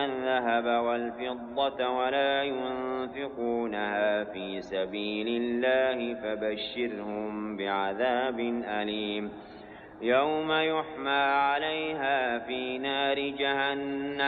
الذهب والفضة ولا ينفقونها في سبيل الله فبشرهم بعذاب أليم يوم يحمى عليها في نار جهنم